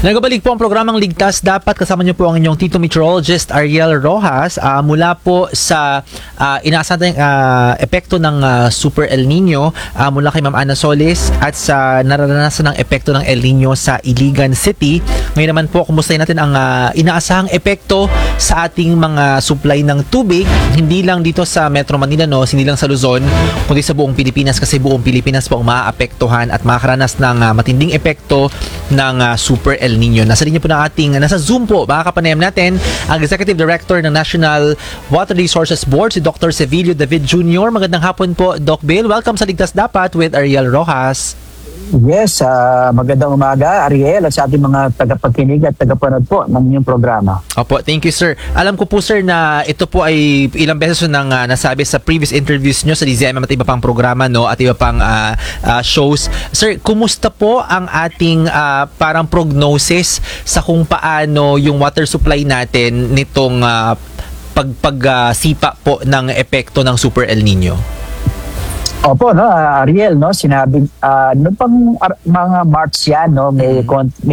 Nagbabalik po ang programang Ligtas Dapat. Kasama niyo po ang inyong Tito Meteorologist Ariel Rojas mula po sa inaasahan epekto ng Super El Nino mula kay Ma'am Ana Solis at sa nararanasan ng epekto ng El Nino sa Iligan City. Ngayon naman po, kumustahin natin ang inaasahang epekto sa ating mga supply ng tubig, hindi lang dito sa Metro Manila, no, hindi lang sa Luzon, kundi sa buong Pilipinas, kasi buong Pilipinas po ang maaapektuhan at makakaranas ng matinding epekto ng Super El Nino. Nasa linya po ng nasa Zoom po, baka kapanayam natin ang Executive Director ng National Water Resources Board, si Dr. Sevilio David Jr. Magandang hapon po, Doc Bill. Welcome sa Ligtas Dapat with Ariel Rojas. Yes, magandang umaga, Ariel, at sa ating mga tagapakinig at tagapanood po ng inyong programa. Opo, thank you, sir. Alam ko po, sir, na ito po ay ilang beses nang nasabi sa previous interviews nyo sa DZMM at iba pang programa, no, at iba pang shows. Sir, kumusta po ang ating parang prognosis sa kung paano yung water supply natin nitong pagsipa po ng epekto ng Super El Nino? Opo, no, Ariel, no, sinabi noong pang mga March yan, no, may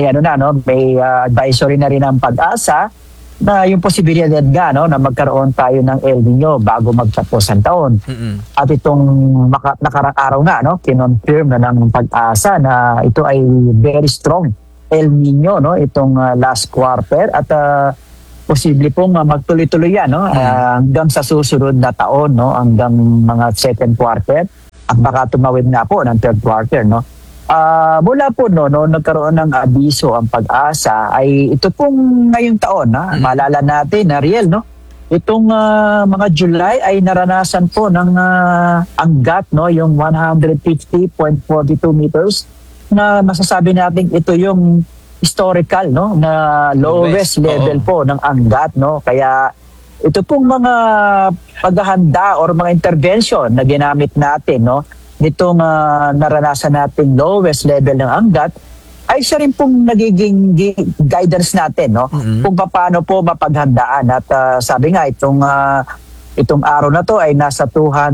advisory na rin ang Pag-asa na yung posibilidad nga, no, na magkaroon tayo ng El Nino bago magtapos ang taon. At itong nakarang araw nga, no, kinonfirm na ng Pag-asa na ito ay very strong El Nino, no, itong last quarter, at posible pong magtuloy-tuloy yan, no, hanggang sa susunod na taon, no, hanggang mga second quarter, at baka tumawid na po ng third quarter, no. Mula po no nagkaroon ng abiso ang Pag-asa ay ito pong ngayong taon, na maalala natin, Ariel, no, itong mga July ay naranasan po ng anggat, no, yung 150.42 meters, na masasabi natin ito yung historical, no, na lowest level po ng anggat, no. Kaya ito pong mga paghahanda or mga intervention na ginamit natin, no, nitong naranasan natin lowest level ng anggat, ay siya rin pong nagiging guidance natin, no, kung paano po mapaghandaan. At sabi nga, itong araw na to ay nasa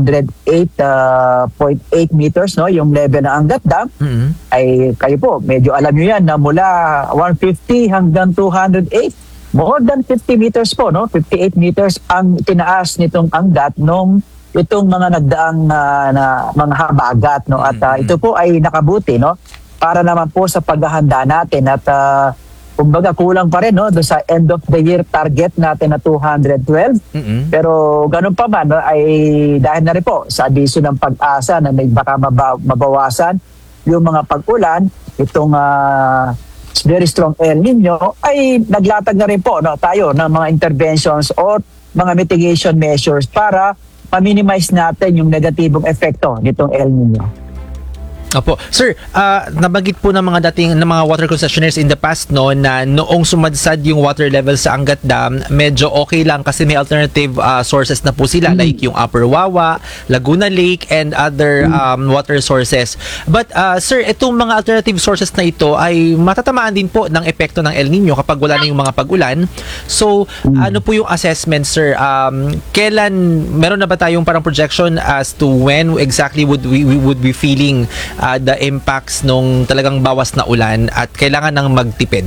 208.8 meters, no, yung level ng Angat Dam. Ay kayo po, medyo alam nyo yan na mula 150 hanggang 208, more than 50 meters po, no, 58 meters ang tinaas nitong Angat nung itong mga nagdaang na mga habagat, no. At ito po ay nakabuti, no, para naman po sa paghahanda natin. At kumbaga kulang pa rin, no, doon sa end of the year target natin na 212. Pero ganun pa man, no, ay dahil na rin po sa abiso ng Pag-asa na may baka mabawasan yung mga pag-ulan, itong very strong El Nino, ay naglatag na rin po, no, tayo ng mga interventions or mga mitigation measures para ma-minimize natin yung negatibong epekto nitong El Nino. Opo. Sir, nabanggit po ng mga water concessionaires in the past, no, na noong sumadsad yung water level sa Angat Dam, medyo okay lang kasi may alternative sources na po sila, like yung Upper Wawa, Laguna Lake, and other water sources. But sir, itong mga alternative sources na ito ay matatamaan din po ng epekto ng El Nino kapag wala na yung mga pag-ulan. So, ano po yung assessment, sir? Kailan, meron na ba tayong parang projection as to when exactly would we be feeling the impacts nung talagang bawas na ulan at kailangan nang magtipid?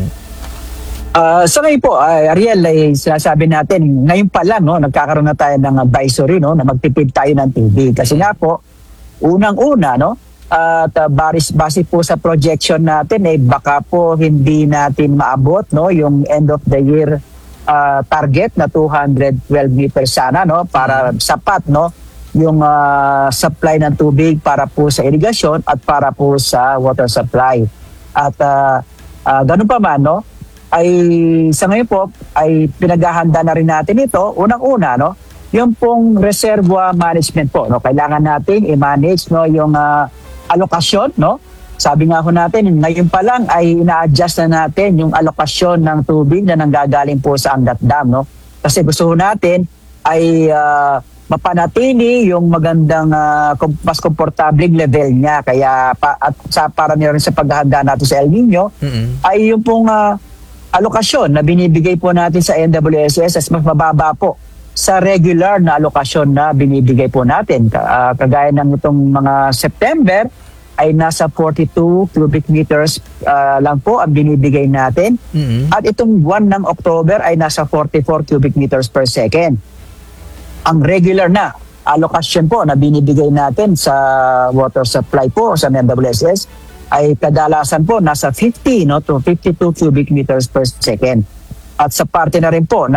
Sa ngayon po, Ariel, ay sinasabi natin, ngayon pa lang, no, nagkakaroon na tayo ng advisory, no, na magtipid tayo ng tubig. Kasi nga po, unang-una, no, at base po sa projection natin, baka po hindi natin maabot, no, yung end of the year target na 212 meters sana, no, para sapat, no, yung supply ng tubig para po sa irigasyon at para po sa water supply. At ganun pa man, no, ay sa ngayon po ay pinaghahanda na rin natin ito. Unang-una, no, yung pong reservoir management po, no, kailangan natin i-manage, no, yung alokasyon, no. Sabi nga ho natin, ngayon pa lang ay ina-adjust na natin yung alokasyon ng tubig na nanggagaling po sa Angat Dam, no. Kasi gusto ho natin ay mapanatili yung magandang mas komportabling level niya. Kaya para rin sa paghahanda natin sa El Nino, ay yung pong alokasyon na binibigay po natin sa NWSS mas mababa po sa regular na alokasyon na binibigay po natin. Kagaya ng itong mga September, ay nasa 42 cubic meters lang po ang binibigay natin. At itong buwan ng October ay nasa 44 cubic meters per second. Ang regular na allocation po na binibigay natin sa water supply po sa MWSS ay kadalasan po nasa 50 to 52 cubic meters per second. At sa parte na rin po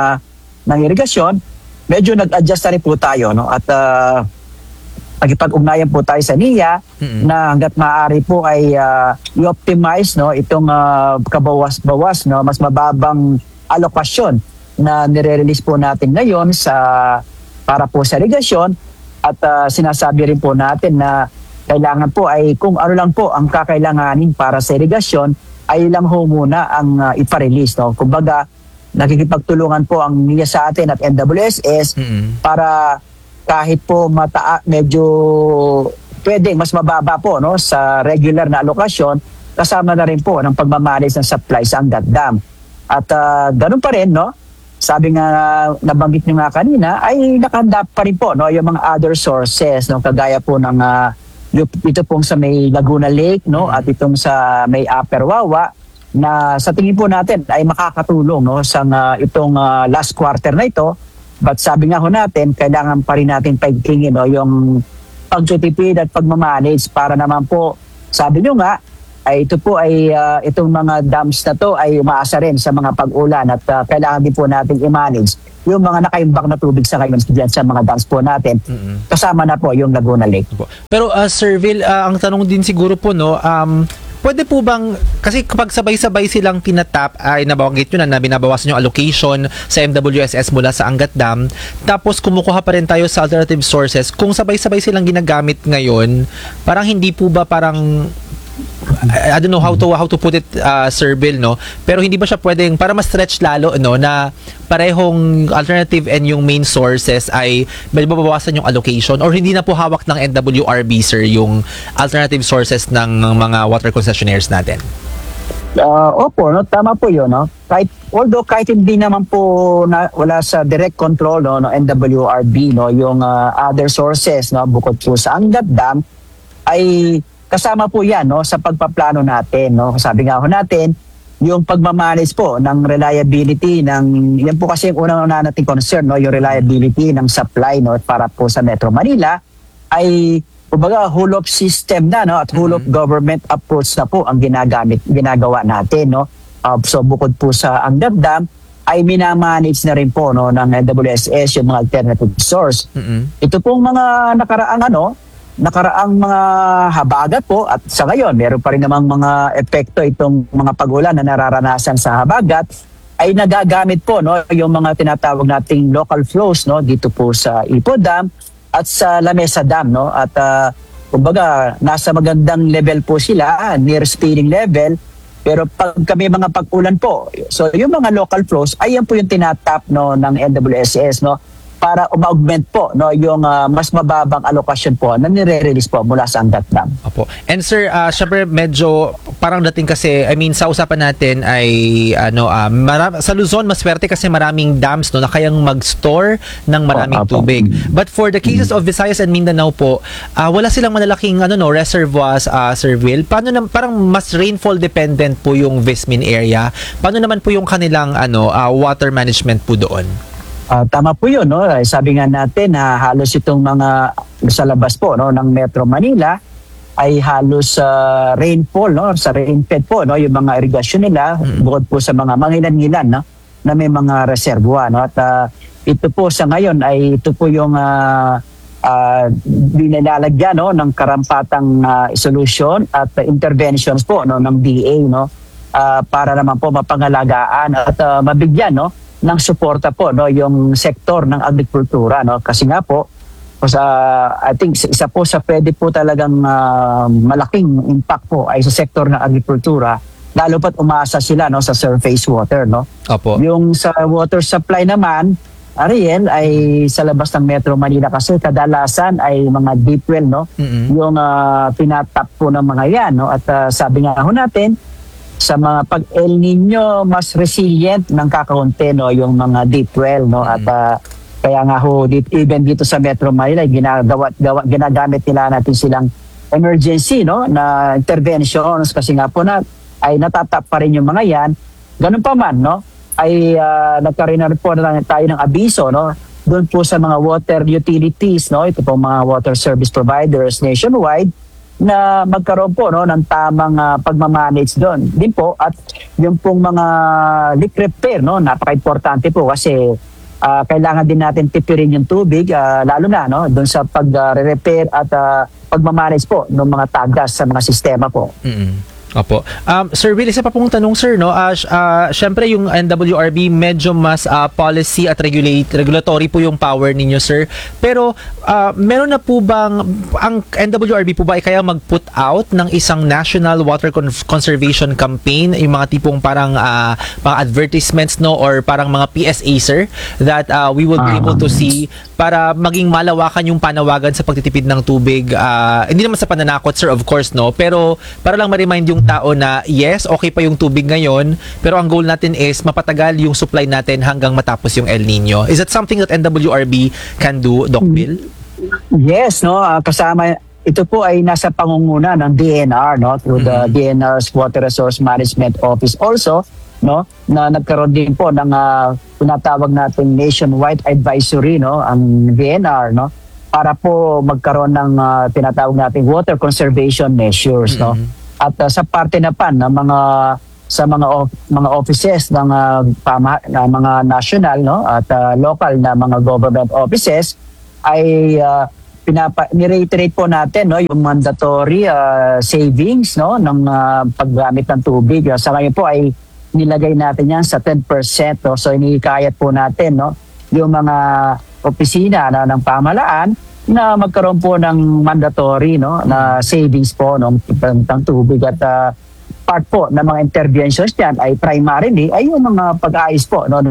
ng irigasyon, medyo nag-adjust na rin po tayo, no? At nagipag-ugnayan po tayo sa NIA na hanggat maaari po ay i-optimize, no, itong kabawas-bawas, no, mas mababang alokasyon na nire-release po natin ngayon para po sa irigasyon. At sinasabi rin po natin na kailangan po ay kung ano lang po ang kakailanganin para sa irigasyon ay lang ho muna ang ipa-release, no. Kumbaga nakikipagtulungan po ang NIA sa atin at MWSS para kahit po medyo pwedeng mas mababa po, no, sa regular na alokasyon, kasama na rin po ng pagmamanage ng supply sa Angat Dam. At ganun pa rin, no, sabi nga nabanggit nyo nga kanina, ay nakahanda pa rin po, no, yung mga other sources, no, kagaya po ng ito pong sa may Laguna Lake, no, at itong sa may Upper Wawa, na sa tingin po natin ay makakatulong, no, sa itong last quarter na ito. But sabi nga ho natin, kailangan pa rin natin paigtingin, no, yung pagtutipid at pagmamanage para naman po, sabi nyo nga, ay ito po ay itong mga dams na to ay umaasa rin sa mga pag-ulan at kailangan din po natin i-manage yung mga nakaimbak na tubig sa ngayon sa mga dams po natin. Kasama na po yung Laguna Lake. Pero Sir Vil, ang tanong din siguro po, no, pwede po bang, kasi kapag sabay-sabay silang tinatap, ay nabanggit nyo na binabawasan yung allocation sa MWSS mula sa Angat Dam, tapos kumukuha pa rin tayo sa alternative sources, kung sabay-sabay silang ginagamit ngayon, parang hindi po ba parang, I don't know how to put it, Sir Bill, no? Pero hindi ba siya pwedeng, para ma-stretch lalo, no, na parehong alternative and yung main sources ay mababawasan yung allocation, or hindi na po hawak ng NWRB, sir, yung alternative sources ng mga water concessionaires natin? Opo, no, tama po yun, no? Although kahit hindi naman po wala sa direct control, no, NWRB, no, yung other sources, no, bukod po sa Angat Dam, ay kasama po yan, no, sa pagpaplano natin, no. Sabi nga ho natin, yung pagmamanage po ng reliability yan po kasi yung unang nating concern, no, yung reliability ng supply, no, para po sa Metro Manila ay kumbaga whole of system na, no, at whole of government approach na po ang ginagawa natin, no. So bukod po sa Angat Dam ay minamanage na rin po, no, ng NWSS yung mga alternative source. Ito pong mga nakaraang mga habagat po, at sa ngayon meron pa rin namang mga epekto itong mga pag-ulan na nararanasan sa habagat, ay nagagamit po, no, yung mga tinatawag nating local flows, no, dito po sa Ipo Dam at sa Lamesa Dam, no, at kumbaga nasa magandang level po sila, near spilling level. Pero pag kami mga pag-ulan po, so yung mga local flows ay yan po yung tinatap, no, ng NWSS, no, para uma-augment po, no, yung mas mababang allocation po na nire-release po mula sa Angat Dam. Opo. And sir, syempre medyo parang dating kasi, I mean, sa usapan natin ay sa Luzon maswerte kasi maraming dams, no, na kayang mag-store ng maraming tubig. But for the cases of Visayas and Mindanao po, wala silang malalaking reservoirs, Sir Will. Paano parang mas rainfall dependent po yung Vismin area? Paano naman po yung kanilang water management po doon? Tama po yun, no? Sabi nga natin na halos itong mga sa labas po, no, ng Metro Manila ay halos rainfall, no, sa rainfed po, no, yung mga irigasyon nila, bukod po sa mga mangilan-ngilan, no, na may mga reservoir, no. At ito po sa ngayon ay ito po yung binalalagyan, no, ng karampatang solution at interventions po, no, ng DA, no, para naman po mapangalagaan at mabigyan, no, ng suporta po, no, yung sektor ng agrikultura, no, kasi nga po I think isa po sa pwede po talagang malaking impact po ay sa sektor ng agrikultura, lalo pat umaasa sila, no, sa surface water, no. Opo. Yung sa water supply naman, Ariel, ay sa labas ng Metro Manila kasi kadalasan ay mga deep well, no, yung pinatap po ng mga yan, no, at sabi nga ho natin sa mga pag El Nino mas resilient ng kakaunti, no, yung mga deep well, no, at kaya nga ho even dito sa Metro Manila ginagamit nila natin silang emergency, no, na interventions kasi nga po na ay natatap pa rin yung mga yan. Ganun pa man, no, ay nagkaroon na rin po na tayo ng abiso, no, doon po sa mga water utilities, no, ito po mga water service providers nationwide, na magkaroon po, no, ng tamang pagmamanage doon din po. At yung pong mga leak repair, no, napaka-importante po kasi kailangan din natin tipirin yung tubig, lalo na, no, doon sa pag-repair at pagmamanage po ng mga tagas sa mga sistema po. Opo. Sir Will, isa pa pong tanong, sir, no? Syempre yung NWRB medyo mas policy at regulatory po yung power ninyo, sir. Pero meron na po bang ang NWRB po ba ay kaya mag-put out ng isang national water conservation campaign, yung mga tipong parang mga advertisements, no, or parang mga PSA, sir, that we will be able to see para maging malawakan yung panawagan sa pagtitipid ng tubig. Hindi naman sa pananakot, sir, of course, no, pero para lang ma-remind yung tao na yes, okay pa yung tubig ngayon, pero ang goal natin is mapatagal yung supply natin hanggang matapos yung El Nino. Is that something that NWRB can do, Doc Bill? Yes, no, kasama ito po ay nasa pangunguna ng DNR, no, through the DNR's Water Resource Management Office also, no, na nagkaroon din po ng tinatawag nating nationwide advisory, no, ang DNR, no, para po magkaroon ng tinatawag nating water conservation measures, no. At sa parte na pan ng mga offices ng mga national, no, at local na mga government offices ay ni-reiterate po natin, no, yung mandatory savings, no, ng paggamit ng tubig. Sa ngayon po ay nilagay natin yan sa 10%, no. So inikayat po natin, no, yung mga opisina ng pamahalaan na magkaroon po ng mandatory, no, na savings po ng tubig. At part po ng mga interventions diyan ay primarily ay yung mga pag-aayos po, no, ng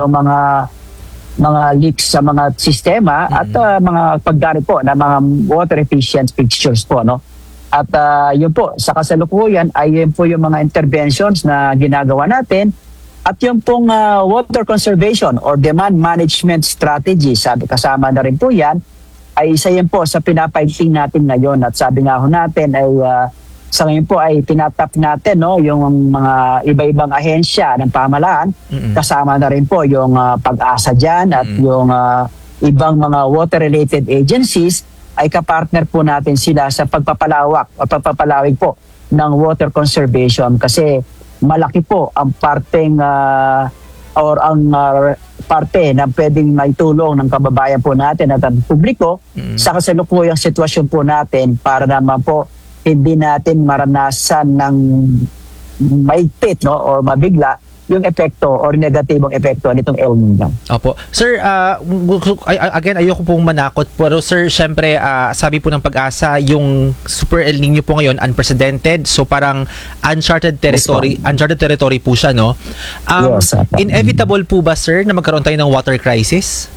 mga leaks sa mga sistema at mga paggamit po ng mga water efficient fixtures po, no. At yun po sa kasalukuyan ay yun po yung mga interventions na ginagawa natin. At yung pong water conservation or demand management strategy, sabi kasama na rin po yan, ay isa yan po sa pinapaigting natin ngayon. At sabi nga ho natin ay sa ngayon po ay tinatap natin, no, yung mga iba-ibang ahensya ng pamahalaan. Kasama na rin po yung Pag-asa dyan at yung ibang mga water-related agencies ay kapartner po natin sila sa pagpapalawak o pagpapalawig po ng water conservation kasi malaki po ang parteng or ang parte na pwedeng maitulong ng kababayan po natin at ang publiko sa kasalukuyang sitwasyon po natin para naman po hindi natin maranasan ng maigpit, no, or mabigla yung epekto or negatibong epekto nitong El Nino. Opo. Sir, again, ayoko pong manakot, pero sir, syempre, sabi po ng Pag-asa, yung Super El Nino po ngayon, unprecedented, so parang uncharted territory po siya, no? Yes, inevitable po ba, sir, na magkaroon tayo ng water crisis?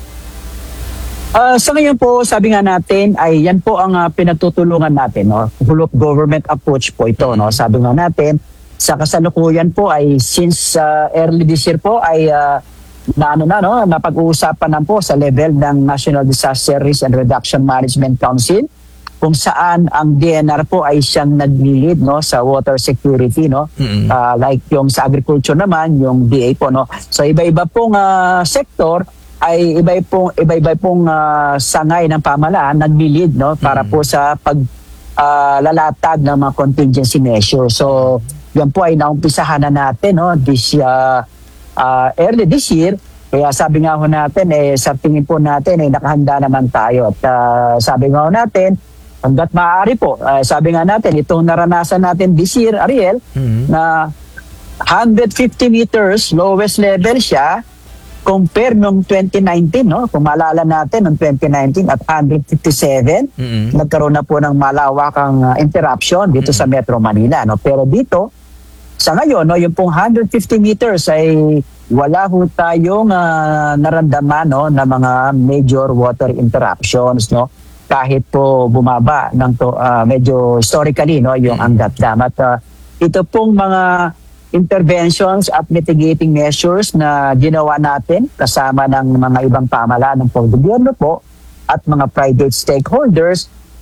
Sa ngayon po, sabi nga natin, ay yan po ang pinagtutulungan natin, no? Whole of government approach po ito, no? Sabi nga natin, sa kasalukuyan po ay since early this year po ay napag-uusapan na po sa level ng National Disaster Risk and Reduction Management Council kung saan ang DNR po ay siyang nag-lead, no, sa water security, no. Like yung sa agriculture naman, yung DA po, no. So iba-iba pong sektor ay iba-iba pong sangay ng pamahalaan nag-lead, no, para po sa lalatag ng mga contingency measures. So yan po ay naumpisahan na natin, no, early this year. Kaya sabi nga ho natin, sa tingin po natin, nakahanda naman tayo. At sabi nga ho natin, hanggat maaari po, sabi nga natin, itong naranasan natin this year, Ariel, na 150 meters, lowest level siya, compare nung 2019, no? Kung maalala natin, nung 2019 at 157, nagkaroon na po ng malawakang interruption dito sa Metro Manila, no? Pero dito, sa ngayon, no, yung pong 150 meters ay wala po tayong naramdaman, no, na mga major water interruptions, no? Kahit po bumaba ng medyo historically, no, yung Angat Dam. At ito pong mga interventions at mitigating measures na ginawa natin kasama ng mga ibang pamahalaan ng gobyerno po at mga private stakeholders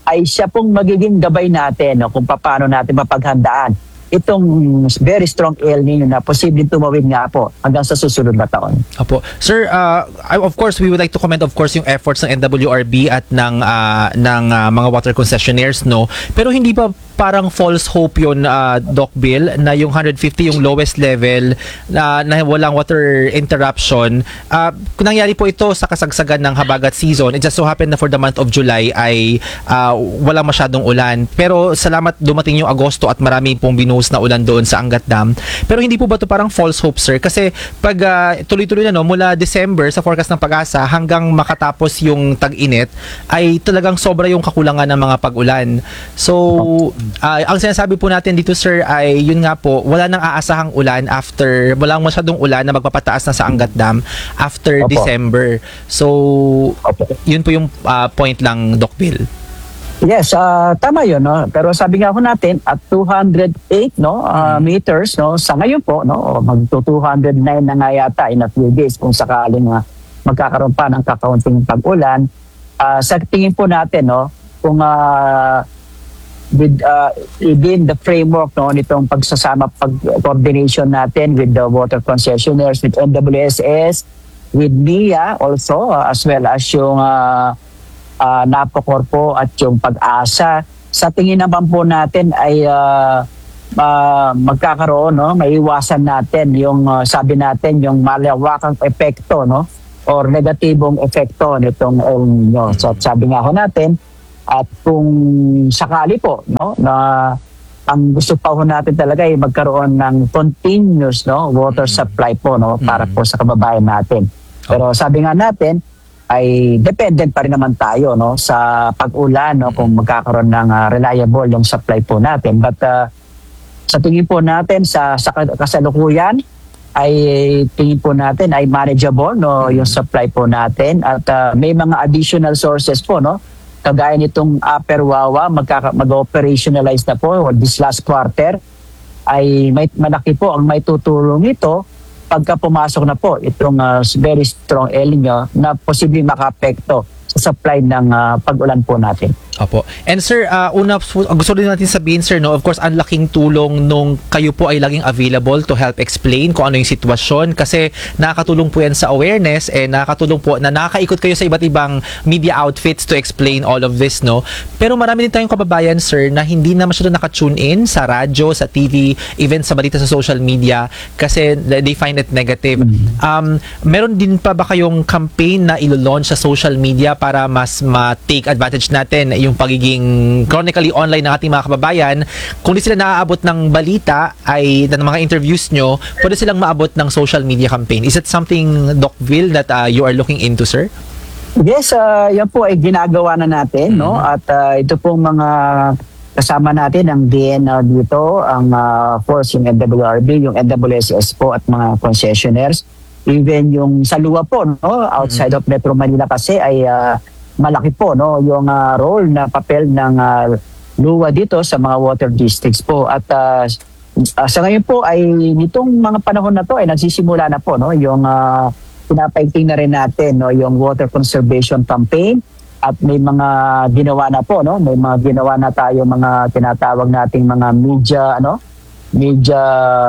ay siya pong magiging gabay natin, no, kung paano natin mapaghandaan itong very strong El Nino na posibleng tumawid nga po hanggang sa susunod na taon. Apo. Sir, of course, we would like to commend of course yung efforts ng NWRB at ng mga water concessionaires, no? Pero hindi ba parang false hope yun, Doc Bill, na yung 150 yung lowest level na walang water interruption? Kung nangyari po ito sa kasagsagan ng habagat season, it just so happened na for the month of July ay walang masyadong ulan. Pero salamat dumating yung Agosto at marami pong binuhos na ulan doon sa Angat Dam. Pero hindi po ba ito parang false hope, sir? Kasi pag tuloy-tuloy na, no, mula December sa forecast ng Pag-asa hanggang makatapos yung tag-init ay talagang sobra yung kakulangan ng mga pag-ulan. So ang sinasabi po natin dito, sir, ay yun nga po, wala nang aasahang ulan after, walang masyadong ulan na magpapataas na sa Angat Dam after Opo. December. So, yun po yung point lang, Doc Bill. Yes, tama yun, no? Pero sabi nga po natin at 208 no meters, no, sa ngayon po, no, magto 209 na nga yata in a few days kung sakaling magkakaroon pa ng kakaunting pag-ulan. Sa tingin po natin, no, kung within the framework, no, nitong pagsasama, coordination natin with the water concessionaires, with NWSS, with NIA also, as well as yung NAPOCORPO at yung Pag-asa. Sa tingin naman po natin ay magkakaroon, no, maiwasan natin yung sabi natin yung malawakang epekto, no, or negatibong epekto nitong El Nino. So sabi nga ho natin, at kung sakali po, no, na ang gusto pa ho natin talaga ay magkaroon ng continuous, no, water supply po, no, para po sa kababayan natin. Pero sabi nga natin ay dependent pa rin naman tayo, no, sa pag-ulan, no, kung magkakaroon ng reliable yung supply po natin. But sa tingin po natin sa kasalukuyan ay tingin po natin ay manageable, no, yung supply po natin at may mga additional sources po, no, kagaya nitong Upper Wawa mag-operationalize na po this last quarter ay malaki po ang may tutulong ito pagka pumasok na po itong very strong El Nino na posibleng makaapekto sa supply ng pag-ulan po natin. Opo. And sir, gusto rin natin sabihin, sir, no, of course, ang laking tulong nung kayo po ay laging available to help explain kung ano yung sitwasyon kasi nakakatulong po yan sa awareness nakakatulong po na nakakaikot kayo sa iba't ibang media outfits to explain all of this, no? Pero marami din tayong kababayan, sir, na hindi na masyado nakatune in sa radyo, sa TV, even sa balita sa social media kasi they find it negative. Meron din pa ba kayong campaign na ilo-launch sa social media para mas ma-take advantage natin yung pagiging chronically online ng ating mga kababayan? Kung di sila naaabot ng balita ay ng mga interviews nyo, pwede silang maabot ng social media campaign. Is it something, Doc Vil, that you are looking into, sir? Yes, yan po ay ginagawa na natin, no? At ito pong mga kasama natin ang DNR dito, ang force, yung NWRB, yung NWSS po at mga concessionaires. Even yung sa luwa po, no, outside of Metro Manila kasi ay malaki po, no, yung role na papel ng luwa dito sa mga water districts po. At sa ngayon po ay nitong mga panahon na to ay nagsisimula na po, no, yung pinapaigting na rin natin, no, yung water conservation campaign at may mga ginawa na po, no, may mga ginawa na tayo mga tinatawag nating mga media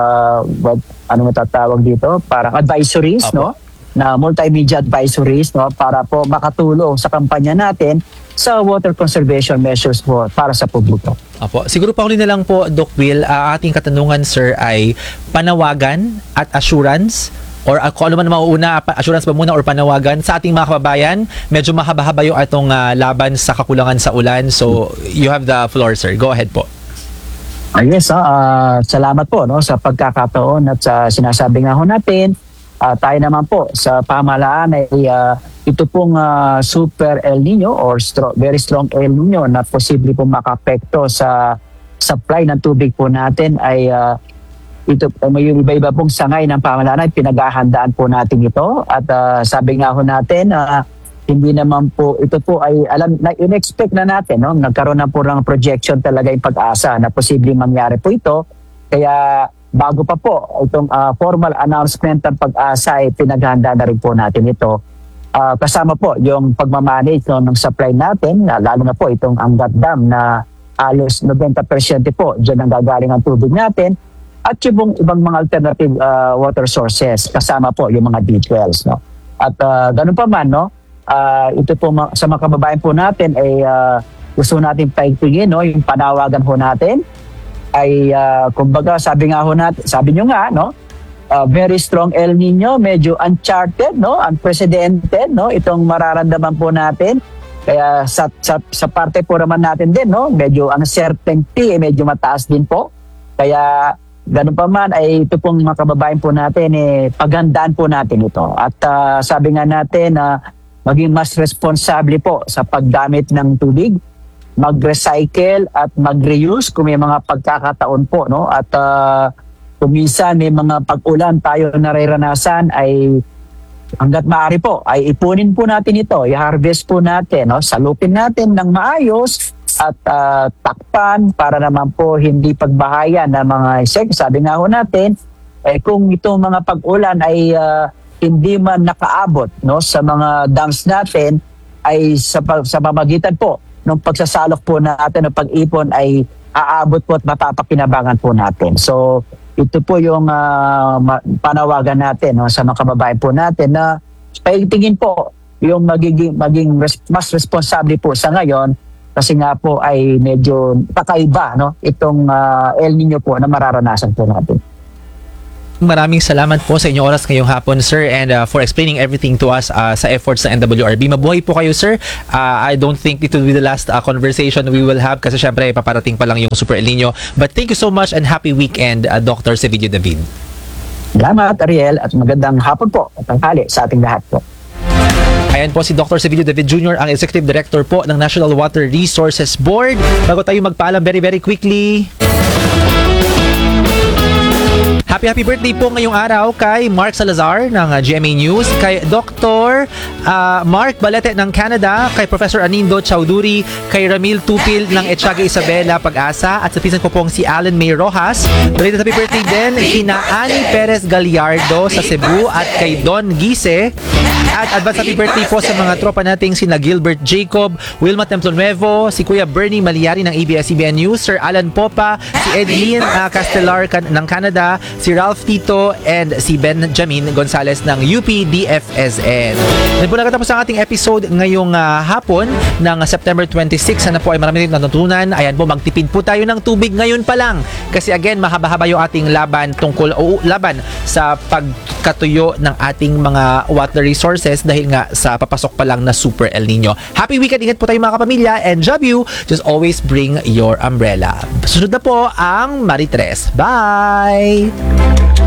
matatawag dito, parang advisories, no, na multimedia advisories, no, para po makatulong sa kampanya natin sa water conservation measures po para sa publiko. Apo. Siguro pa huli na lang po, Doc Will, ating katanungan, sir, ay panawagan at assurance or kung ano man mauuna, assurance ba muna or panawagan sa ating mga kababayan. Medyo mahaba-haba yung atong laban sa kakulangan sa ulan. So, you have the floor, sir. Go ahead po. Yes, salamat po, no, sa pagkakataon at sa sinasabi nga ho natin. Tayo naman po sa pamahalaan ay ito pong super El Nino or very strong El Nino na posible pong makapekto sa supply ng tubig po natin ay ito may iba-iba pong sangay ng pamahalaan ay pinaghahandaan po natin ito at sabi nga ho natin hindi naman po ito po ay alam na in-expect na natin, no, nagkaroon na po ng projection talaga yung Pag-asa na posibleng mangyari po ito kaya bago pa po itong formal announcement ng Pag-asa ay pinaghahanda na rin po natin ito. kasama po yung pagmamanage ng supply natin, lalo na po itong Angat Dam na halos 90% po dyan ang gagaling ang tubig natin, at yung ibang mga alternative water sources, kasama po yung mga D-wells. No? At ganun pa man, no? Ito po sa mga kababayan po natin ay gusto natin paigtingin, no? Yung panawagan po natin ay kumbaga sabi nyo nga, no? Very strong El Nino, medyo uncharted, no? Unprecedented, no? Itong mararamdaman po natin. Kaya sa parte po naman natin din, no? Medyo uncertainty, medyo mataas din po. Kaya ganun pa man ay ito pong mga kababayan po natin, pagandaan po natin ito. At sabi nga natin na maging mas responsable po sa paggamit ng tubig, mag-recycle at mag-reuse kung may mga pagkakataon po, no? At kung minsan may mga pag-ulan tayo nararanasan, ay hanggat maaari po ay ipunin po natin ito, i-harvest po natin, no? Salupin natin ng maayos at takpan para naman po hindi pagbahayan ng mga insekto. Sabi nga ho natin, kung itong mga pag-ulan ay hindi man nakaabot, no, sa mga dams natin, ay sa pamagitan po ng pagsasalok po natin ng pag-ipon ay aabot po at mapapakinabangan po natin. So ito po yung panawagan natin, no, sa mga kababayan po natin na paigtingin po yung maging mas responsable po sa ngayon, kasi nga po ay medyo kakaiba, no, itong El Nino po na mararanasan po natin. Maraming salamat po sa inyong oras ngayong hapon, sir, and for explaining everything to us sa efforts ng NWRB. Mabuhay po kayo, sir. I don't think it will be the last conversation we will have kasi syempre paparating pa lang yung Super El Nino. But thank you so much and happy weekend, Dr. Sevillo David. Salamat, Ariel, at magandang hapon po at tanghali sa ating lahat po. Ayan po si Dr. Sevillo David Jr., ang Executive Director po ng National Water Resources Board. Bago tayo magpaalam very quickly, happy birthday po ngayong araw kay Mark Salazar ng GMA News, kay Dr. Mark Balete ng Canada, kay Professor Anindo Chowdhury, kay Ramil Tupil ng Etchaga Isabela Pag-asa, at sa pisan ko pong si Alan May Rojas. Belated happy birthday din kina Annie Perez Gallardo sa Cebu at kay Don Gise. At advance happy birthday po sa mga tropa nating sina Gilbert Jacob, Wilma Templonuevo, si Kuya Bernie Maliari ng ABS-CBN News, Sir Alan Popa, si Edlin Castellar ng Canada, si Ralph Tito, and si Benjamin Gonzalez ng UP-DFSN. Yan po nakatapos ang ating episode ngayong hapon ng September 26. Sana po ay marami rin natutunan. Ayan po, magtipid po tayo ng tubig ngayon pa lang. Kasi again, mahaba-haba yung ating laban laban sa pagkatuyo ng ating mga water resources dahil nga sa papasok pa lang na Super El Nino. Happy weekend! Ingat po tayo mga kapamilya, and job you, just always bring your umbrella. Susunod na po ang Maritres. Bye!